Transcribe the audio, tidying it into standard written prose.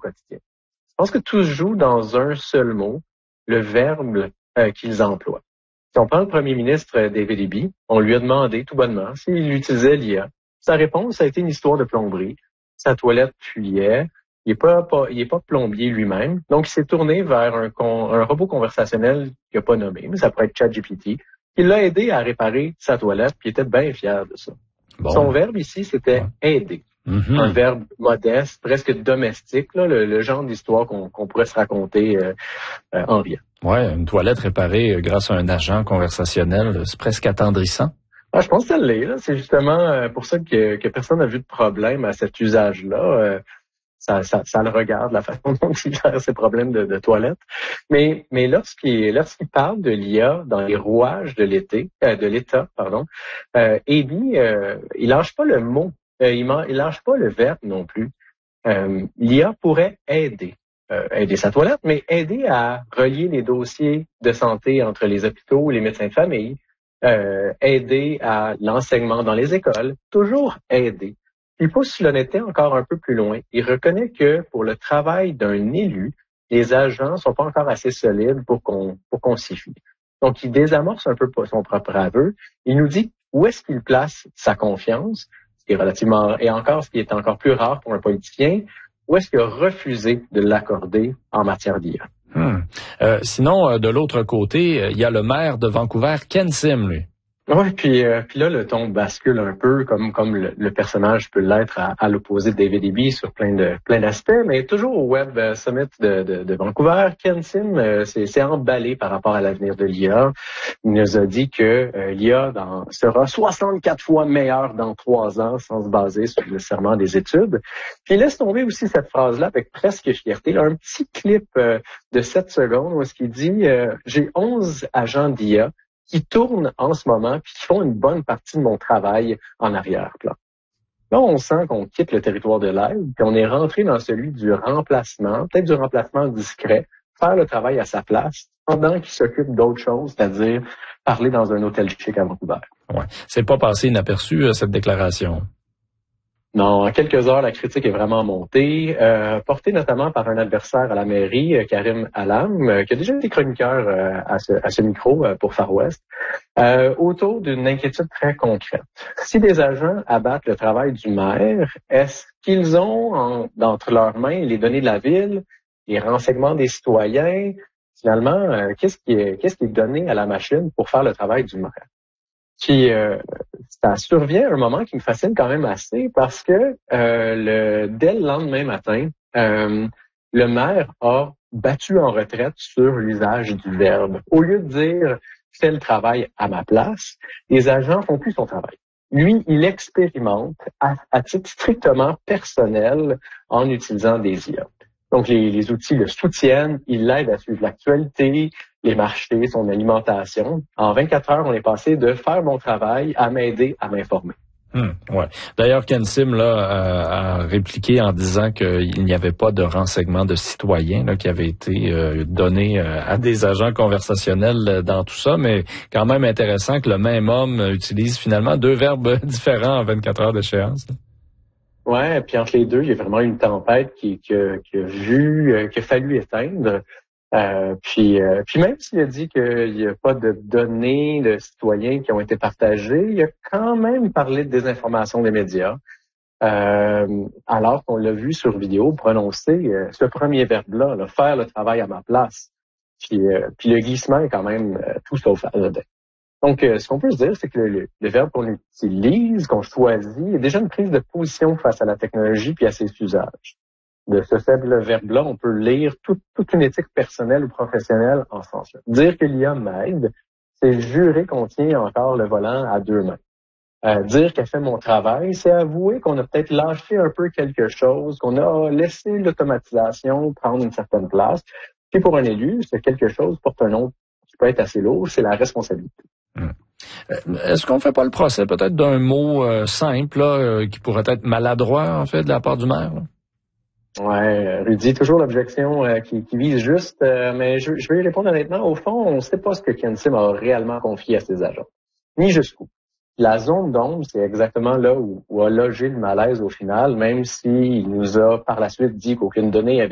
quotidien. Je pense que tout se joue dans un seul mot, le verbe qu'ils emploient. Si on prend le premier ministre David Eby, on lui a demandé tout bonnement s'il utilisait l'IA. Sa réponse a été une histoire de plomberie. Sa toilette fuyait. Il est pas plombier lui-même. Donc, il s'est tourné vers un robot conversationnel qu'il n'a pas nommé, mais ça pourrait être ChatGPT, qui l'a aidé à réparer sa toilette, puis il était bien fier de ça. Bon. Son verbe ici, c'était aider. Mm-hmm. Un verbe modeste, presque domestique, là, le genre d'histoire qu'on pourrait se raconter en riant. Ouais, une toilette réparée grâce à un agent conversationnel, c'est presque attendrissant. Ah, je pense que ça l'est, là. C'est justement pour ça que personne n'a vu de problème à cet usage-là. Ça le regarde, la façon dont il gère ses problèmes de toilette. Mais lorsqu'il parle de l'IA dans les rouages de l'État, Eby, il lâche pas le mot, il lâche pas le verbe non plus. L'IA pourrait aider sa toilette, mais aider à relier les dossiers de santé entre les hôpitaux, les médecins de famille, aider à l'enseignement dans les écoles, toujours aider. Il pousse l'honnêteté encore un peu plus loin. Il reconnaît que pour le travail d'un élu, les agents sont pas encore assez solides pour qu'on s'y fie. Donc, il désamorce un peu son propre aveu. Il nous dit où est-ce qu'il place sa confiance, ce qui est encore plus rare pour un politicien, où est-ce qu'il a refusé de l'accorder en matière d'IA. Sinon, de l'autre côté, il y a le maire de Vancouver, Ken Sim, lui. Oui, puis là, le ton bascule un peu, comme le personnage peut l'être à l'opposé de David Eby sur plein d'aspects, mais toujours au Web Summit de Vancouver, Ken Sim s'est emballé par rapport à l'avenir de l'IA. Il nous a dit que l'IA sera 64 fois meilleure dans 3 ans, sans se baser sur nécessairement des études. Puis il laisse tomber aussi cette phrase-là avec presque fierté. Là, un petit clip de 7 secondes où est-ce qu'il dit j'ai 11 agents d'IA qui tournent en ce moment puis qui font une bonne partie de mon travail en arrière-plan. Là, on sent qu'on quitte le territoire de l'aide puis on est rentré dans celui du remplacement, peut-être du remplacement discret, faire le travail à sa place pendant qu'il s'occupe d'autres choses, c'est-à-dire parler dans un hôtel chic à Vancouver. Ouais, c'est pas passé inaperçu cette déclaration. Non, en quelques heures, la critique est vraiment montée, portée notamment par un adversaire à la mairie, Karim Alam, qui a déjà été chroniqueur à ce micro pour Far West, autour d'une inquiétude très concrète. Si des agents abattent le travail du maire, est-ce qu'ils ont entre leurs mains les données de la ville, les renseignements des citoyens? Finalement, qu'est-ce qui est donné à la machine pour faire le travail du maire? Puis ça survient à un moment qui me fascine quand même assez parce que dès le lendemain matin, le maire a battu en retraite sur l'usage du verbe. Au lieu de dire « fais le travail à ma place », les agents font plus son travail. Lui, il expérimente à titre strictement personnel en utilisant des IA. Donc, les outils le soutiennent, ils l'aident à suivre l'actualité, les marchés, son alimentation. En 24 heures, on est passé de faire mon travail à m'aider à m'informer. Ouais. D'ailleurs, Ken Sim a répliqué en disant qu'il n'y avait pas de renseignements de citoyens qui avaient été donnés à des agents conversationnels dans tout ça, mais quand même intéressant que le même homme utilise finalement 2 verbes différents en 24 heures d'échéance. Ouais, puis entre les deux, il y a vraiment une tempête qui a fallu éteindre. Puis même s'il a dit qu'il n'y a pas de données de citoyens qui ont été partagées, il a quand même parlé de désinformation des médias. Alors qu'on l'a vu sur vidéo prononcer ce premier verbe-là, faire le travail à ma place. Puis le glissement est quand même tout sauf anodin. Donc, ce qu'on peut se dire, c'est que le verbe qu'on utilise, qu'on choisit, est déjà une prise de position face à la technologie puis à ses usages. De ce faible verbe-là, on peut lire toute une éthique personnelle ou professionnelle en ce sens-là. Dire que l'IA m'aide, c'est jurer qu'on tient encore le volant à 2 mains. Dire qu'elle fait mon travail, c'est avouer qu'on a peut-être lâché un peu quelque chose, qu'on a laissé l'automatisation prendre une certaine place. Puis pour un élu, c'est quelque chose porte un nom qui peut être assez lourd, c'est la responsabilité. Est-ce qu'on fait pas le procès peut-être d'un mot simple qui pourrait être maladroit en fait de la part du maire? Là? Ouais, Rudy, toujours l'objection qui vise juste, mais je vais y répondre honnêtement. Au fond, on ne sait pas ce que Ken Sim a réellement confié à ses agents, ni jusqu'où. La zone d'ombre, c'est exactement là où a logé le malaise au final, même s'il nous a par la suite dit qu'aucune donnée avait